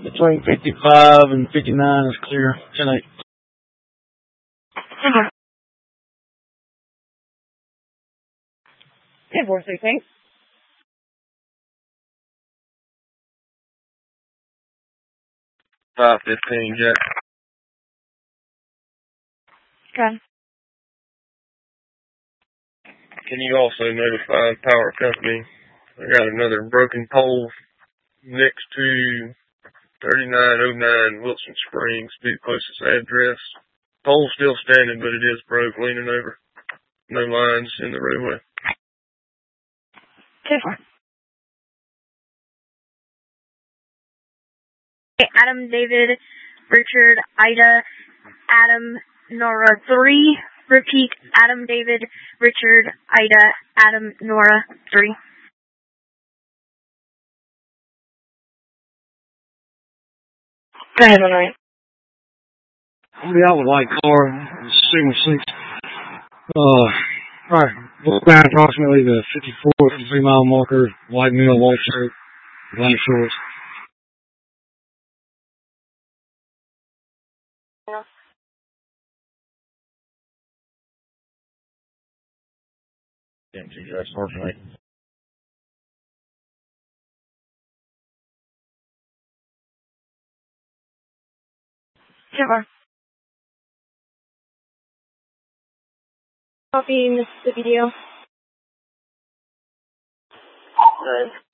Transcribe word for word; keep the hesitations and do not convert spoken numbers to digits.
between fifty-five and fifty-nine is clear. ten eight. ten four six eight. five fifteen, Jack. Okay. Can you also notify Power Company? I got another broken pole next to thirty-nine oh nine Wilson Springs, be the closest address. Pole's still standing, but it is broke, leaning over. No lines in the roadway. ten four. Adam, David, Richard, Ida, Adam, Nora, three. Repeat, Adam, David, Richard, Ida, Adam, Nora, three. Go ahead, Lenore. Yeah, I would like car, Sigma six. Uh, alright, look down approximately the fifty-four, fifty-three mile marker, white mill, white shirt, black shorts. Didn't see that far from me. Sure. Copy Mississippi deal. Alright.